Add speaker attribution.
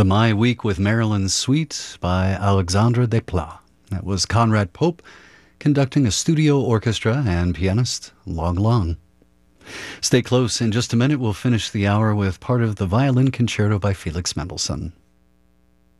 Speaker 1: The My Week with Marilyn Suite by Alexandre Desplat. That was Conrad Pope conducting a studio orchestra and pianist Long Long. Stay close. In just a minute, we'll finish the hour with part of the Violin Concerto by Felix Mendelssohn.